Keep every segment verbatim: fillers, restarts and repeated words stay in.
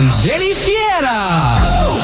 con Jenny Fiera.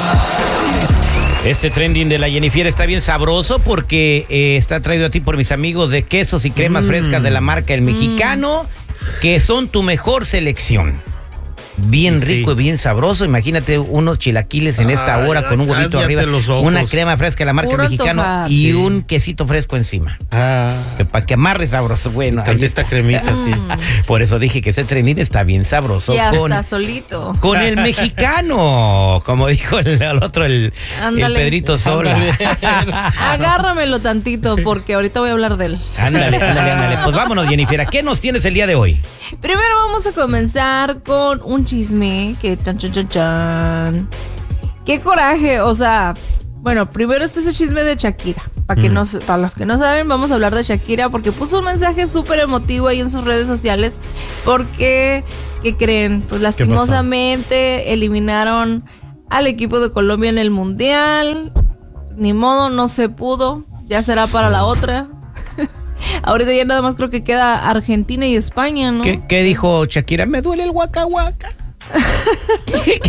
Este trending de la Jenny Fiera está bien sabroso porque eh, está traído a ti por mis amigos de quesos y cremas mm. frescas de la marca El Mexicano, mm. que son tu mejor selección. Bien rico sí. y bien sabroso. Imagínate unos chilaquiles en esta hora con un huevito arriba, una crema fresca de la marca El Mexicano tocar. y sí. un quesito fresco encima. Ah. Para que amarre sabroso. Bueno, ahí esta cremita, sí. Por eso dije que ese trending está bien sabroso. Y hasta con, solito. Con El Mexicano, como dijo el, el otro, el, el Pedrito Sola. Agárramelo tantito porque ahorita voy a hablar de él. Ándale, ándale, ándale. Pues vámonos, Jenny Fiera. ¿Qué nos tienes el día de hoy? Primero vamos a comenzar con un chisme que chan, chan, chan, chan. Qué coraje, o sea, bueno, primero este es el chisme de Shakira. Para que mm. no, para los que no saben, vamos a hablar de Shakira porque puso un mensaje súper emotivo ahí en sus redes sociales porque, ¿qué creen? Pues lastimosamente eliminaron al equipo de Colombia en el Mundial. Ni modo, no se pudo. Ya será para la otra. Ahorita ya nada más creo que queda Argentina y España, ¿no? ¿Qué, qué dijo Shakira? Me duele el guaca guaca. ¿Qué,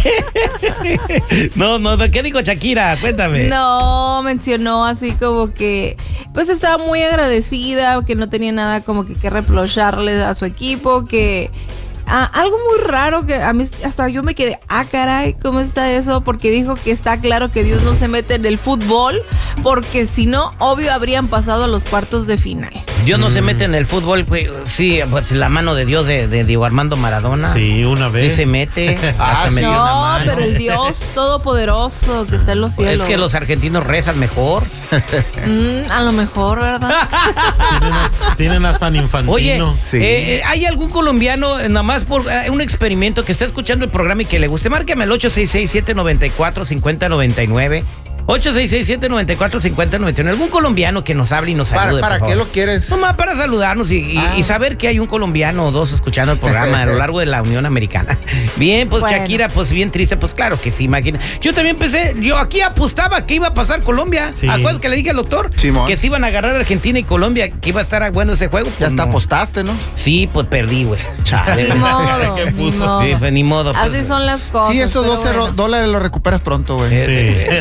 qué? No, no, ¿qué dijo Shakira? Cuéntame. No, mencionó así como que pues estaba muy agradecida, que no tenía nada como que, que reprocharle a su equipo, que ah, algo muy raro que a mí hasta yo me quedé, ah caray, ¿cómo está eso? Porque dijo que está claro que Dios no se mete en el fútbol, porque si no, obvio habrían pasado a los cuartos de final. Dios no mm. se mete en el fútbol, pues, sí, pues la mano de Dios de, de Diego Armando Maradona. Sí, una vez. Sí se mete. Ah, hasta sí. No, pero el Dios todopoderoso que está en los cielos. Es que los argentinos rezan mejor. Mm, a lo mejor, ¿verdad? Tienen a, tienen a San Infantino. Oye, sí. eh, ¿hay algún colombiano, nada más por eh, un experimento, que está escuchando el programa y que le guste? Márcame al ocho seis seis, siete nueve cuatro, cinco cero nueve nueve. ocho seis seis, siete nueve cuatro, cinco cero nueve nueve. Algún colombiano que nos hable y nos ¿Para, ayude, ¿para qué lo quieres? Nomás para saludarnos y, ah. y, y saber que hay un colombiano o dos escuchando el programa a lo largo de la Unión Americana. Bien, pues bueno. Shakira, pues bien triste, pues claro que sí, imagina. Yo también pensé, yo aquí apostaba que iba a pasar Colombia. Sí. ¿Acuerdas que le dije al doctor? Simón. Que se iban a agarrar Argentina y Colombia, que iba a estar bueno ese juego. Pues ya hasta no. apostaste, ¿no? Sí, pues perdí, güey. Ni modo, ¿Qué puso? Ni modo. Sí, pues, ni modo. Así pues, son las cosas. Sí, esos doce bueno. dólares los recuperas pronto, güey. Sí.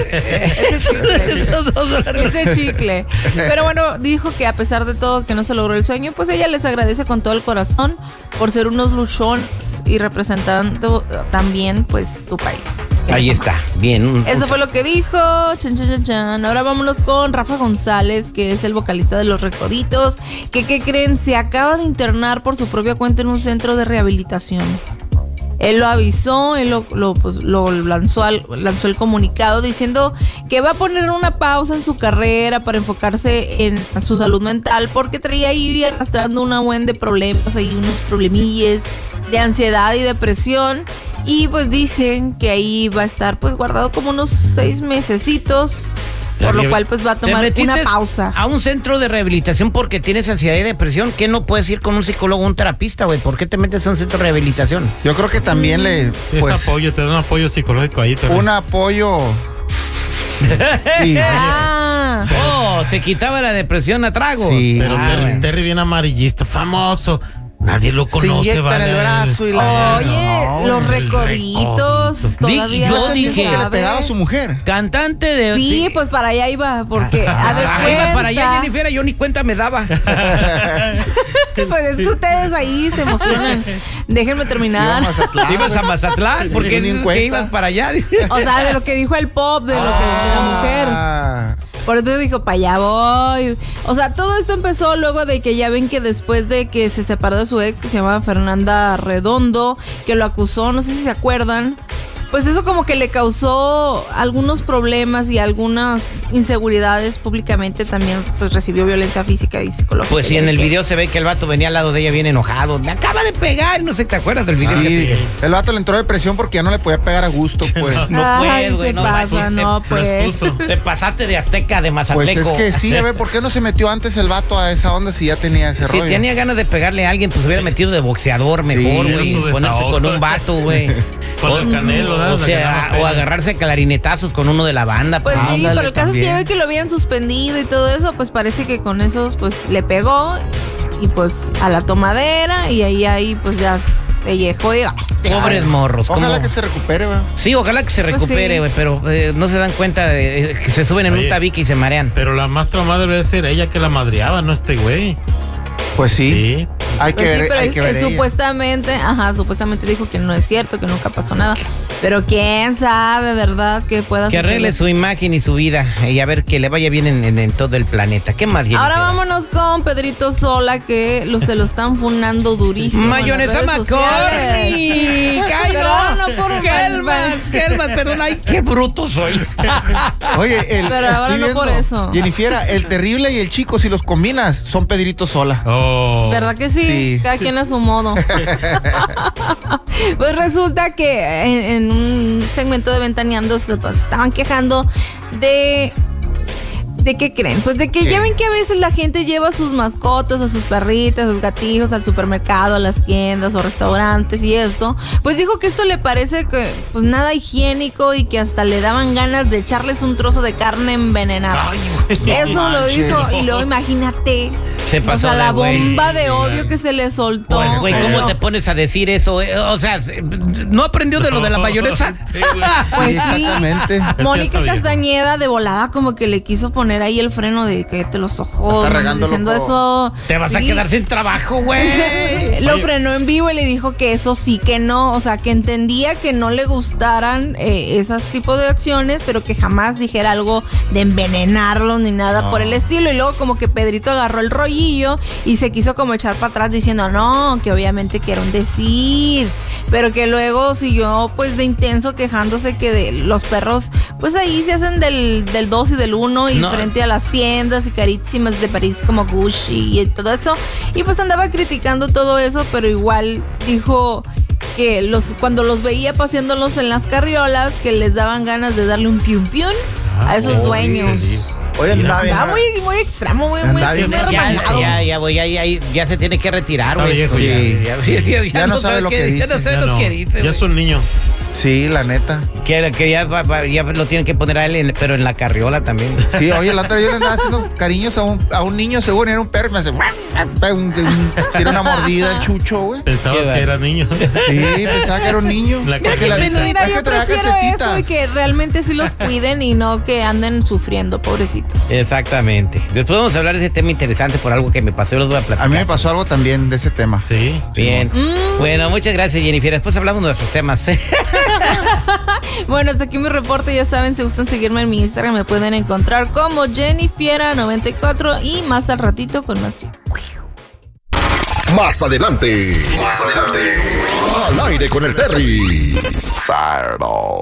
Ese Ese chicle. Pero bueno, dijo que a pesar de todo que no se logró el sueño, pues ella les agradece con todo el corazón por ser unos luchones y representando también pues su país. Ahí está, bien. Eso fue lo que dijo. Chan, chan, chan, chan. Ahora vámonos con Rafa González, que es el vocalista de Los Recoditos, que ¿qué creen? Se acaba de internar por su propia cuenta en un centro de rehabilitación. Él lo avisó, él lo, lo, pues, lo lanzó, al, lanzó el comunicado diciendo que va a poner una pausa en su carrera para enfocarse en su salud mental porque traía ahí arrastrando una buen de problemas, ahí unos problemillas de ansiedad y depresión. Y pues dicen que ahí va a estar pues guardado como unos seis mesecitos. Por lo cual, pues va a tomar una pausa. A un centro de rehabilitación porque tienes ansiedad y depresión. ¿Qué no puedes ir con un psicólogo o un terapista, güey? ¿Por qué te metes a un centro de rehabilitación? Yo creo que también mm. le. Pues, es apoyo, te da un apoyo psicológico ahí también. Un apoyo. Sí. Ah. Oh, se quitaba la depresión a tragos. Sí. Pero ah, Terry, bueno. Terry bien amarillista, famoso. Nadie lo conoce, se vale. el brazo y la... Oye, no, los recoditos todavía. Yo dije que le pegaba a su mujer. Cantante de... Sí, sí. Pues para allá iba, porque... a ver, ah, iba para allá, Jenny Fiera, yo ni cuenta me daba. Pues es que ustedes ahí se emocionan. Déjenme terminar. Mazatlán, ¿ibas a Mazatlán? ¿Por qué dices que ibas para allá? O sea, de lo que dijo el pop, de lo que de la mujer. Por eso dijo, para allá voy. O sea, todo esto empezó luego de que ya ven que después de que se separó de su ex, que se llamaba Fernanda Redondo, que lo acusó, no sé si se acuerdan, pues eso como que le causó algunos problemas y algunas inseguridades públicamente. También pues recibió violencia física y psicológica. Pues sí, en el video se ve que el vato venía al lado de ella bien enojado. Me acaba de pegar, no sé, ¿te acuerdas del video? Sí, que el vato le entró depresión porque ya no le podía pegar a gusto, pues. No, no puedes, güey. No, pasa, pues, no, pues. Te pasaste de Azteca, de Mazatleco. Pues es que sí, a ver, ¿por qué no se metió antes el vato a esa onda si ya tenía ese si rollo? Si tenía ganas de pegarle a alguien, pues hubiera metido de boxeador mejor, güey. Sí, ponerse con un vato, güey. Con el Canelo, ¿no? O sea, o agarrarse clarinetazos con uno de la banda. Pues ah, sí, pero el caso también. Es que ya ve que lo habían suspendido y todo eso, pues parece que con esos pues le pegó y pues a la tomadera y ahí ahí pues ya pellejo y... Pobres morros. Ojalá ¿cómo? que se recupere, güey. Sí, ojalá que se Pues recupere, sí. güey, pero eh, no se dan cuenta de, eh, que se suben en Oye. un tabique y se marean. Pero la más traumada debe ser ella que la madreaba, no este güey. Pues sí. Sí. Hay que Pues sí, ver, pero hay él, que ver él ella. supuestamente, ajá, supuestamente dijo que no es cierto, que nunca pasó nada. Pero quién sabe, ¿verdad? Que pueda Que arregle suceder. su imagen y su vida y a ver que le vaya bien en, en- en todo el planeta. ¿Qué más, Jennifer? Ahora vámonos con Pedrito Sola, que lo, se lo están funando durísimo. en las Mayonesa redes sociales. McCormick. ¡Ay, Pero no! no por Kelmas, Kelmas, perdón. ¡Ay, qué bruto soy! Oye, el, Pero ahora estoy no por viendo, eso. Jennifiera, el terrible y el chico, si los combinas, son Pedrito Sola. Oh. ¿Verdad que sí? Sí. Cada quien a su modo. Pues resulta que en, en un segmento de Ventaneando se pues, estaban quejando de... ¿De qué creen? Pues de que ¿Qué? ya ven que a veces la gente lleva a sus mascotas, a sus perritas, a sus gatijos al supermercado, a las tiendas o restaurantes y esto. Pues dijo que esto le parece que pues nada higiénico y que hasta le daban ganas de echarles un trozo de carne envenenada. Ay, güey. Eso No lo manches. dijo y luego imagínate. Se pasó o sea, de la güey. bomba de odio que se le soltó. Pues, güey, ¿cómo Pero- te pones a decir eso? eh? O sea, ¿no aprendió de lo de la mayonesa? Sí, güey. Pues Sí, sí. exactamente. Es que Mónica está bien. Castañeda de volada como que le quiso poner ahí el freno de cállate los ojos. Está regando, diciendo loco. eso. Te vas a Sí. quedar sin trabajo, güey. Lo Oye. frenó en vivo y le dijo que eso sí que no, o sea, que entendía que no le gustaran eh, esas tipos de acciones, pero que jamás dijera algo de envenenarlos ni nada por el estilo. Y luego como que Pedrito agarró el rollillo y se quiso como echar para atrás diciendo no, que obviamente que era un decir, pero que luego siguió pues de intenso quejándose que de los perros pues ahí se hacen del, del dos y del uno y No. frente a las tiendas y carísimas de París como Gucci y todo eso. Y pues andaba criticando todo eso, pero igual dijo que los cuando los veía paseándolos en las carriolas, que les daban ganas de darle un piun piun a esos oh, dueños. sí. Oye, andaba bien. Está muy, muy extremo, muy, muy Anda bien, muy Ya, hermanado. ya, ya, güey, ya, ya, ya se tiene que retirar, Está güey. viejo Sí. ya, ya, ya, ya Ya no sabe lo que qué- Ya dice. no sabe Ya lo no. que dice, Ya es güey. un niño. Sí, la neta. Que, que ya, va- va- ya lo tienen que poner a él, en- pero en la carriola también. Sí, oye, la otra vez yo le andaba haciendo cariños a un, a un niño, según era un perro, y me hace. un- un- Tiene una mordida el chucho, güey. Pensabas Qué que era niño. Sí, pensaba que era un niño. La Porque cara la- que Mira, mira, hay yo que traer prefiero eso calcetitas. y que realmente sí los cuiden y no que anden sufriendo, pobrecito. Exactamente. Después vamos a hablar de ese tema interesante por algo que me pasó y los voy a platicar. A mí me pasó algo también de ese tema. Sí. Bien. Mm. Bueno, muchas gracias, Jennifer. Después hablamos de nuestros temas. Bueno, hasta aquí mi reporte. Ya saben, si gustan seguirme en mi Instagram, me pueden encontrar como Jennifiera noventa y cuatro y más al ratito con más chicos. Más adelante. Más adelante. Al aire con el Terry. Fireball.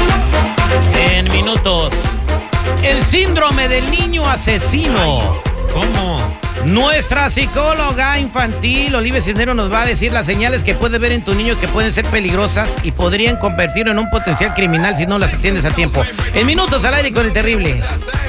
En minutos. El síndrome del niño asesino. ¿Cómo? Nuestra psicóloga infantil, Olivia Cisneros, nos va a decir las señales que puede ver en tu niño que pueden ser peligrosas y podrían convertirlo en un potencial criminal si no las atiendes a tiempo. En minutos al aire con el terrible.